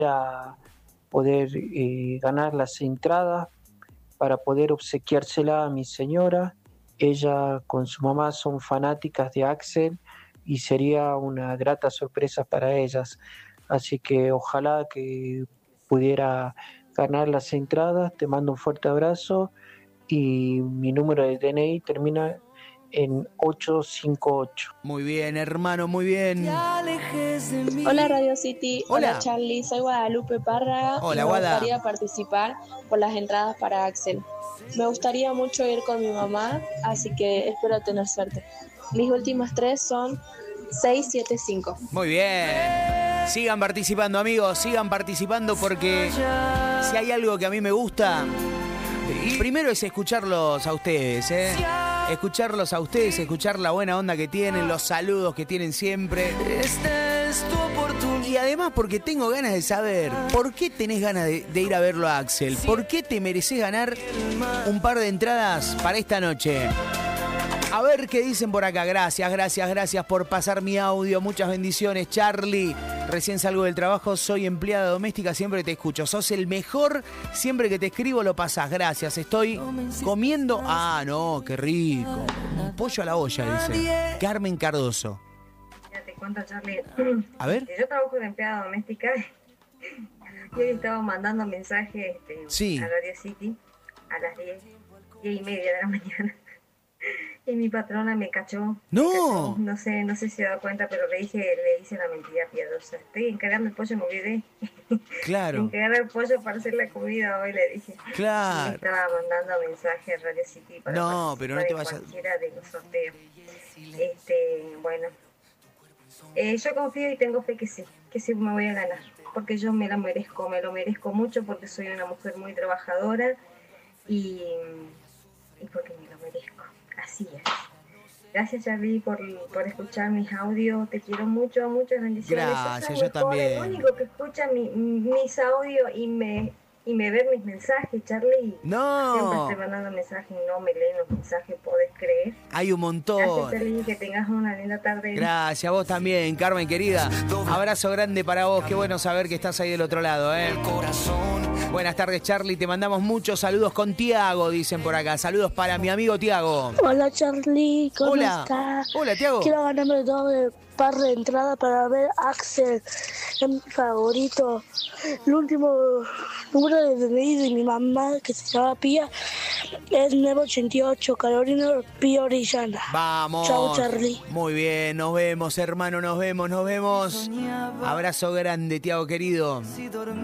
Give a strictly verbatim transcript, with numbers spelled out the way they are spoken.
a poder eh, ganar las entradas para poder obsequiársela a mi señora. Ella con su mamá son fanáticas de Axel y sería una grata sorpresa para ellas. Así que ojalá que pudiera ganar las entradas. Te mando un fuerte abrazo y mi número de D N I termina en ocho cinco ocho. Muy bien, hermano, muy bien. Hola Radio City, hola, hola Charlie, soy Guadalupe Párraga. Hola, y me Guada. gustaría participar por las entradas para Axel. Me gustaría mucho ir con mi mamá, así que espero tener suerte. Mis últimas tres son seis siete cinco. Muy bien. Sigan participando, amigos, sigan participando porque si hay algo que a mí me gusta, primero es escucharlos a ustedes, ¿eh? Escucharlos a ustedes, escuchar la buena onda que tienen, los saludos que tienen siempre. Y además porque tengo ganas de saber, ¿por qué tenés ganas de, de ir a verlo a Axel? ¿Por qué te mereces ganar un par de entradas para esta noche? A ver qué dicen por acá. Gracias, gracias, gracias por pasar mi audio. Muchas bendiciones, Charlie. Recién salgo del trabajo, soy empleada doméstica, siempre te escucho. Sos el mejor, siempre que te escribo lo pasás. Gracias, estoy comiendo... Ah, no, qué rico. Un pollo a la olla, dice. Carmen Cardoso. Ya te cuento, Charlie. A ver. Yo trabajo de empleada doméstica y hoy estaba mandando mensajes este, sí. a Radio City a las diez, diez y media de la mañana. Y mi patrona me cachó. ¡No! Me cachó. No sé, no sé si se ha dado cuenta, pero le dije, le hice la mentira piadosa. Estoy encargando el pollo, me olvidé. Claro. Encargar el pollo para hacer la comida hoy, le dije. Claro. Me estaba mandando mensajes a Radio City para no, pero no te vayas. cualquiera de los sorteos. Este, bueno. Eh, yo confío y tengo fe que sí, que sí me voy a ganar. Porque yo me lo merezco, me lo merezco mucho porque soy una mujer muy trabajadora y, y porque me lo merezco. Así es. Gracias, Charlie, por, por escuchar mis audios. Te quiero mucho, muchas bendiciones. Gracias, yo también. El único que escucha mi, mis audios y me, y me ve mis mensajes, Charlie. No. Siempre estoy mandando mensajes y no me leen los mensajes, ¿podés creer? Hay un montón. Gracias, Charlie, que tengas una linda tarde. Gracias, a vos también, Carmen, querida. Abrazo grande para vos. Qué bueno saber que estás ahí del otro lado, ¿eh? Buenas tardes, Charlie. Te mandamos muchos saludos con Tiago, dicen por acá. Saludos para mi amigo Tiago. Hola, Charlie. ¿Cómo Hola. estás? Hola, Tiago. Quiero ganarme dos de par de entrada para ver Axel. Es mi favorito. El último número de D N I de mi mamá, que se llama Pía, es nueve ochenta y ocho, Carolina Pía Orellana. Vamos. Chao, Charlie. Muy bien, nos vemos, hermano, nos vemos, nos vemos. Abrazo grande, Tiago, querido.